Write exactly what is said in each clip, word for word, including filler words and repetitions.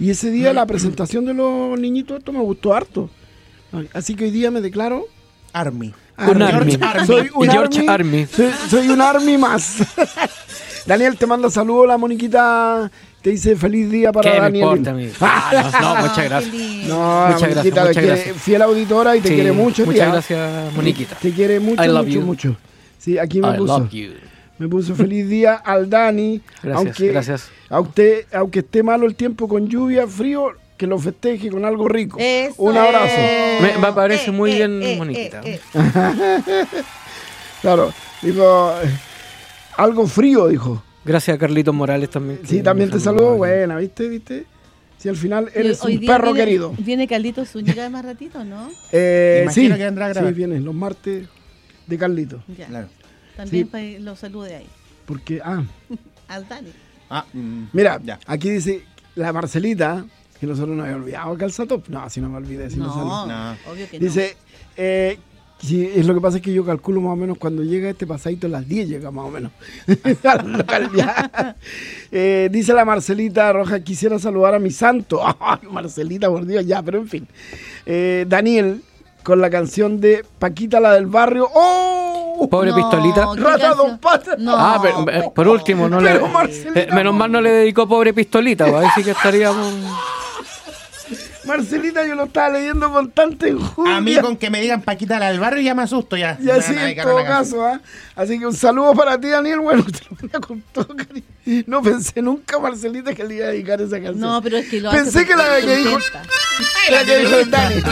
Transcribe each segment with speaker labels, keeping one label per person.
Speaker 1: Y ese día la presentación de los niñitos, esto me gustó harto. Así que hoy día me declaro
Speaker 2: Army.
Speaker 3: Un Army.
Speaker 2: Army.
Speaker 1: Soy un
Speaker 3: George
Speaker 1: Army.
Speaker 3: Army.
Speaker 1: Soy, soy un Army más. Daniel, te manda saludos. La Moniquita te dice feliz día para
Speaker 3: ¿Qué me
Speaker 1: Daniel.
Speaker 3: importa a mí? Ah, no, no, muchas gracias.
Speaker 1: No,
Speaker 3: Muchas
Speaker 1: la
Speaker 3: gracias,
Speaker 1: Moniquita
Speaker 3: muchas
Speaker 1: quiere-
Speaker 3: gracias.
Speaker 1: fiel auditora y te
Speaker 3: Sí,
Speaker 1: quiere mucho.
Speaker 3: muchas
Speaker 1: tía.
Speaker 3: gracias, Moniquita.
Speaker 1: Te quiere mucho,
Speaker 3: I love
Speaker 1: mucho,
Speaker 3: you.
Speaker 1: mucho. Sí, aquí me
Speaker 3: I
Speaker 1: puso.
Speaker 3: love you.
Speaker 1: Me puso feliz día al Dani.
Speaker 3: Gracias,
Speaker 1: aunque,
Speaker 3: gracias.
Speaker 1: A usted, aunque esté malo el tiempo con lluvia, frío, que lo festeje con algo rico.
Speaker 4: Eso.
Speaker 1: Un abrazo.
Speaker 3: Me, me parece
Speaker 4: Eh,
Speaker 3: muy
Speaker 4: eh,
Speaker 3: bien,
Speaker 4: eh,
Speaker 3: Moniquita.
Speaker 4: eh, eh.
Speaker 1: Claro, dijo, eh, algo frío, dijo.
Speaker 3: Gracias a Carlitos Morales también. que
Speaker 1: Sí, también
Speaker 3: me
Speaker 1: te
Speaker 3: saludó.
Speaker 1: saludo. Buena, ¿viste? ¿Viste? Si al final eres
Speaker 4: Hoy
Speaker 1: un
Speaker 4: día
Speaker 1: perro
Speaker 4: viene-
Speaker 1: querido.
Speaker 4: Viene Carlitos Zúñiga de más ratito, ¿no?
Speaker 1: Eh, sí,
Speaker 2: Imagino que vendrá a grabar.
Speaker 1: sí, vienen los martes de Carlito.
Speaker 4: Ya.
Speaker 2: Claro.
Speaker 4: También
Speaker 1: Sí.
Speaker 4: para que lo salude ahí.
Speaker 1: Porque, ah,
Speaker 4: Al Dani.
Speaker 2: Ah, mm,
Speaker 1: mira,
Speaker 2: ya.
Speaker 1: aquí dice la Marcelita, que nosotros no habíamos olvidado Calzatop. No, si no me olvidé. Si no,
Speaker 4: No,
Speaker 1: sale.
Speaker 2: No.
Speaker 4: obvio que no.
Speaker 1: Dice, eh, sí, es lo que pasa es que yo calculo más o menos cuando llega este pasadito a las diez llega más o menos. Al local ya. Eh, dice la Marcelita Roja, quisiera saludar a mi santo. Ay, Marcelita, por Dios, ya, pero en fin. Eh, Daniel, con la canción de Paquita, la del barrio. ¡Oh!
Speaker 3: Pobre
Speaker 4: No,
Speaker 3: Pistolita.
Speaker 4: ¿qué
Speaker 1: Rata
Speaker 4: canción?
Speaker 1: dos patas.
Speaker 4: No,
Speaker 3: Ah, pero, eh, por último, no
Speaker 1: Pero
Speaker 3: le,
Speaker 1: Marcelita,
Speaker 3: eh, menos mal no le dedicó Pobre Pistolita, pues, ahí sí que estaríamos...
Speaker 1: Marcelita, yo lo estaba leyendo con tanta injuria.
Speaker 2: A mí con que me digan Paquita la del barrio ya me asusto ya.
Speaker 1: Y
Speaker 2: Me
Speaker 1: así
Speaker 2: van a
Speaker 1: en
Speaker 2: dedicar
Speaker 1: todo
Speaker 2: una canción.
Speaker 1: caso, ¿ah? Así que un saludo para ti, Daniel. Bueno, te lo ponía con todo cariño. No pensé nunca, Marcelita, que le iba a dedicar esa canción.
Speaker 4: No, pero es que lo
Speaker 1: Pensé
Speaker 4: hace
Speaker 1: que la
Speaker 4: porque
Speaker 1: que dijo-
Speaker 4: contenta.
Speaker 1: la que dijo el Dani.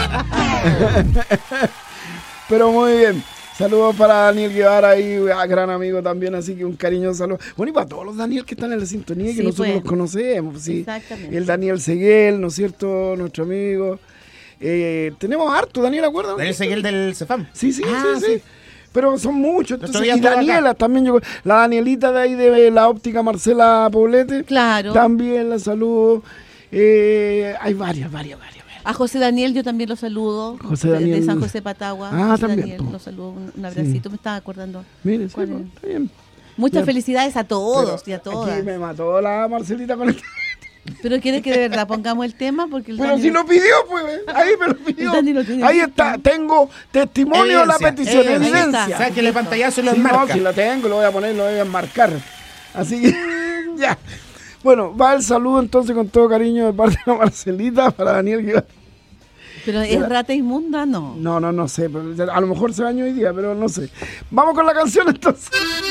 Speaker 1: Pero muy bien. Saludos para Daniel Guevara y a gran amigo también, así que un cariñoso saludo. Bueno, y para todos los Daniel que están en la sintonía, que
Speaker 4: Sí,
Speaker 1: nosotros
Speaker 4: pues.
Speaker 1: los conocemos. Sí.
Speaker 4: Exactamente.
Speaker 1: El Daniel Seguel, ¿no es cierto? Nuestro amigo. Eh, tenemos harto, Daniel, ¿acuerdas?
Speaker 2: Daniel Seguel del Cefam.
Speaker 1: Sí, sí,
Speaker 2: Ah,
Speaker 1: sí, sí. Pero son muchos.
Speaker 2: Nuestro
Speaker 1: Entonces,
Speaker 2: día
Speaker 1: y
Speaker 2: estuvo
Speaker 1: Daniela
Speaker 2: acá.
Speaker 1: también llegó. La Danielita de ahí de la óptica Marcela Poblete.
Speaker 4: Claro.
Speaker 1: También la saludo. Eh, hay varias, varias, varias. varias.
Speaker 4: A José Daniel yo también lo saludo.
Speaker 1: José
Speaker 4: de-
Speaker 1: Daniel.
Speaker 4: De San José Patagua.
Speaker 1: Ah,
Speaker 4: José
Speaker 1: también,
Speaker 4: Daniel,
Speaker 1: po.
Speaker 4: lo saludo. Un, un abracito, me estaba acordando.
Speaker 1: Mire, sí,
Speaker 4: ¿Cuál
Speaker 1: pues,
Speaker 4: es?
Speaker 1: está bien.
Speaker 4: Muchas
Speaker 1: Ya.
Speaker 4: felicidades a todos
Speaker 1: Pero
Speaker 4: y a todas.
Speaker 1: Aquí me mató la Marcelita con el...
Speaker 4: Pero quiere que de verdad pongamos el tema porque el
Speaker 1: Pero
Speaker 4: Dani
Speaker 1: si
Speaker 4: lo-
Speaker 1: lo pidió, pues. Ahí me lo pidió.
Speaker 4: El Dani lo tiene
Speaker 1: Ahí
Speaker 4: listo.
Speaker 1: está. Tengo testimonio de la
Speaker 2: Evidencia,
Speaker 1: petición.
Speaker 2: evidencia.
Speaker 1: Evidencia.
Speaker 2: Sáquele pantallazo y lo
Speaker 1: Sí, no,
Speaker 2: enmarca.
Speaker 1: si lo tengo, lo voy a poner, lo voy a enmarcar. Así que, ya. Bueno, va el saludo entonces con todo cariño de parte de Marcelita para Daniel Guevara.
Speaker 4: Pero es rata inmunda, no.
Speaker 1: No, no, no sé. Pero a lo mejor se bañó hoy día, pero no sé. Vamos con la canción entonces.